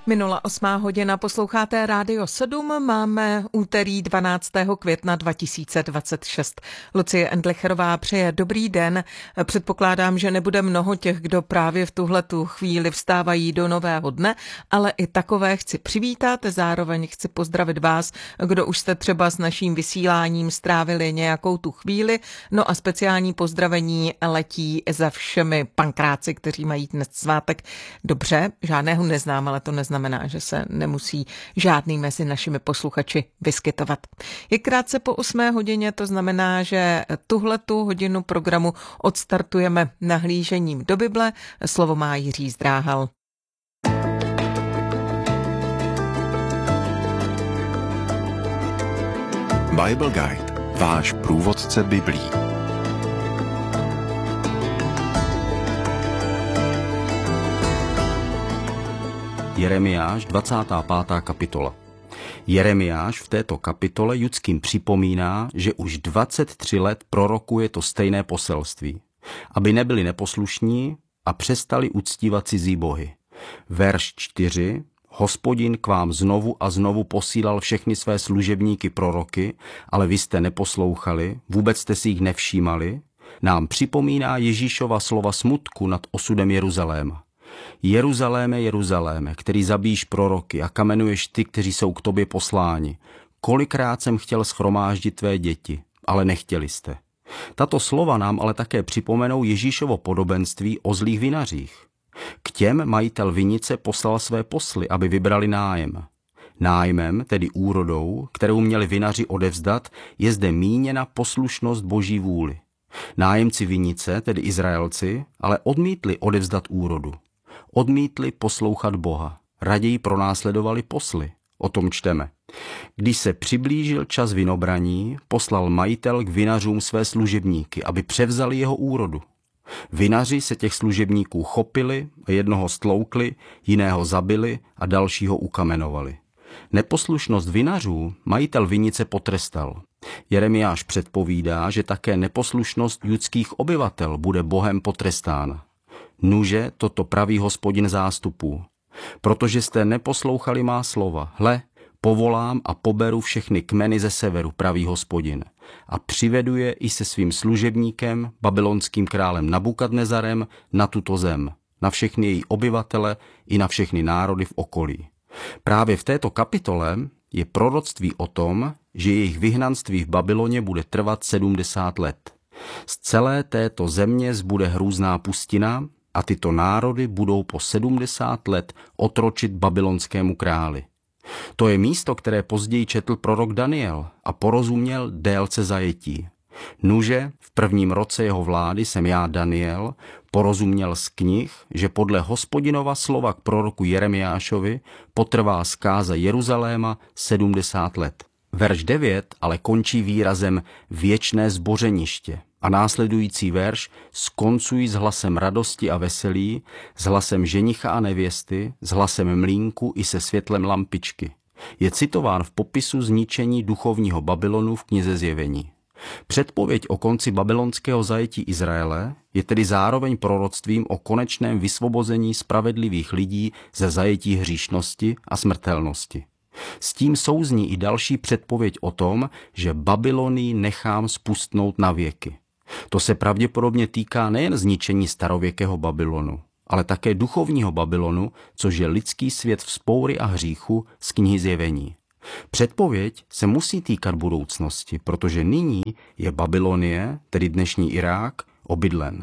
Minula 8 hodina, posloucháte Rádio 7, máme úterý 12. května 2026. Lucie Endlicherová přeje dobrý den. Předpokládám, že nebude mnoho těch, kdo právě v tuhletu chvíli vstávají do nového dne, ale i takové chci přivítat, zároveň chci pozdravit vás, kdo už jste třeba s naším vysíláním strávili nějakou tu chvíli, no a speciální pozdravení letí za všemi pankráci, kteří mají dnes svátek. Dobře, žádného neznám, ale to neznamená, že se nemusí žádný mezi našimi posluchači vyskytovat. Je krátce po 8 hodině, to znamená, že tuhletu hodinu programu odstartujeme nahlížením do Bible. Slovo má Jiří Zdráhal. Bible Guide, váš průvodce Biblí. Jeremiáš, 25. kapitola. Jeremiáš v této kapitole Judským připomíná, že už 23 let prorokuje to stejné poselství, aby nebyli neposlušní a přestali uctívat cizí bohy. Verš 4. Hospodin k vám znovu a znovu posílal všechny své služebníky proroky, ale vy jste neposlouchali, vůbec jste si jich nevšímali, nám připomíná Ježíšova slova smutku nad osudem Jeruzaléma. Jeruzaléme, Jeruzaléme, který zabíjíš proroky a kamenuješ ty, kteří jsou k tobě posláni. Kolikrát jsem chtěl shromáždit tvé děti, ale nechtěli jste. Tato slova nám ale také připomenou Ježíšovo podobenství o zlých vinařích. K těm majitel vinice poslal své posly, aby vybrali nájem. Nájmem, tedy úrodou, kterou měli vinaři odevzdat, je zde míněna poslušnost Boží vůli. Nájemci vinice, tedy Izraelci, ale odmítli odevzdat úrodu. Odmítli poslouchat Boha, raději pronásledovali posly. O tom čteme. Když se přiblížil čas vinobraní, poslal majitel k vinařům své služebníky, aby převzali jeho úrodu. Vinaři se těch služebníků chopili, jednoho stloukli, jiného zabili a dalšího ukamenovali. Neposlušnost vinařů majitel vinice potrestal. Jeremiáš předpovídá, že také neposlušnost judských obyvatel bude Bohem potrestána. Nuže, toto praví Hospodin zástupů. Protože jste neposlouchali má slova, hle, povolám a poberu všechny kmeny ze severu, praví Hospodin. A přivedu je i se svým služebníkem, babylonským králem Nabukadnezarem, na tuto zem, na všechny její obyvatele i na všechny národy v okolí. Právě v této kapitole je proroctví o tom, že jejich vyhnanství v Babyloně bude trvat 70 let. Z celé této země zbude hrůzná pustina a tyto národy budou po 70 let otročit babylonskému králi. To je místo, které později četl prorok Daniel a porozuměl délce zajetí. Nuže, v prvním roce jeho vlády jsem já, Daniel, porozuměl z knih, že podle Hospodinova slova k proroku Jeremiášovi potrvá zkáza Jeruzaléma 70 let. Verš 9 ale končí výrazem věčné zbořeniště a následující verš skoncují s hlasem radosti a veselí, s hlasem ženicha a nevěsty, s hlasem mlýnku i se světlem lampičky. Je citován v popisu zničení duchovního Babylonu v knize Zjevení. Předpověď o konci babylonského zajetí Izraele je tedy zároveň proroctvím o konečném vysvobození spravedlivých lidí ze zajetí hříšnosti a smrtelnosti. S tím souzní i další předpověď o tom, že Babylonii nechám spustnout na věky. To se pravděpodobně týká nejen zničení starověkého Babylonu, ale také duchovního Babylonu, což je lidský svět vzpoury a hříchu z knihy Zjevení. Předpověď se musí týkat budoucnosti, protože nyní je Babylonie, tedy dnešní Irák, obydlen.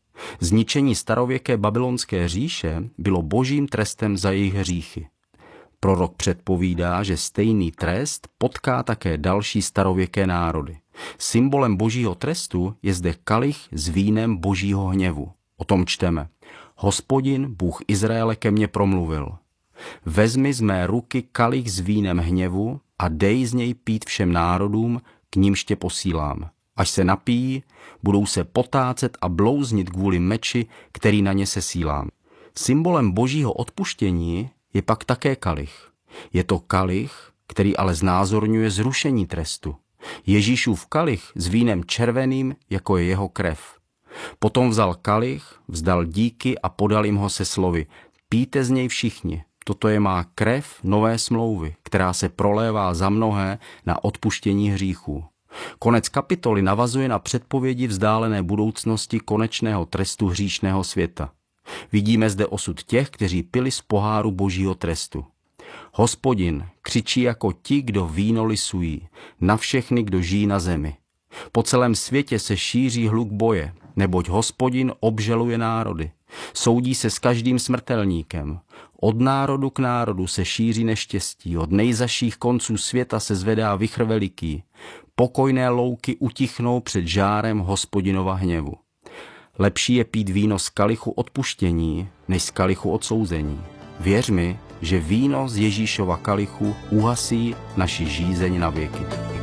Zničení starověké babylonské říše bylo božím trestem za jejich hříchy. Prorok předpovídá, že stejný trest potká také další starověké národy. Symbolem božího trestu je zde kalich s vínem božího hněvu. O tom čteme. Hospodin, Bůh Izraele, ke mně promluvil. Vezmi z mé ruky kalich s vínem hněvu a dej z něj pít všem národům, k nímž tě posílám. Až se napijí, budou se potácet a blouznit kvůli meči, který na ně sesílám. Symbolem božího odpuštění je pak také kalich. Je to kalich, který ale znázorňuje zrušení trestu. Ježíšův kalich s vínem červeným, jako je jeho krev. Potom vzal kalich, vzdal díky a podal jim ho se slovy: Pijte z něj všichni, Toto je má krev nové smlouvy, která se prolévá za mnohé na odpuštění hříchů. Konec kapitoly navazuje na předpovědi vzdálené budoucnosti konečného trestu hříšného světa. Vidíme zde osud těch, kteří pili z poháru božího trestu. Hospodin křičí jako ti, kdo víno lisují, na všechny, kdo žijí na zemi. Po celém světě se šíří hluk boje, neboť Hospodin obžaluje národy. Soudí se s každým smrtelníkem. Od národu k národu se šíří neštěstí, od nejzaších konců světa se zvedá vichr veliký. Pokojné louky utichnou před žárem Hospodinova hněvu. Lepší je pít víno z kalichu odpuštění, než z kalichu odsouzení. Věř mi, že víno z Ježíšova kalichu uhasí naši žízeň na věky.